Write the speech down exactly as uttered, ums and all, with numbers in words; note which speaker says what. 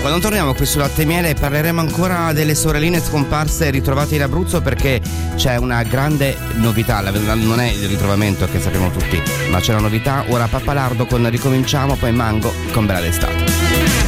Speaker 1: Quando torniamo qui su Latte e Miele parleremo ancora delle sorelline scomparse e ritrovate in Abruzzo, perché c'è una grande novità. Non è il ritrovamento che sappiamo tutti, ma c'è una novità. Ora Pappalardo con Ricominciamo, poi Mango con Bella d'estate.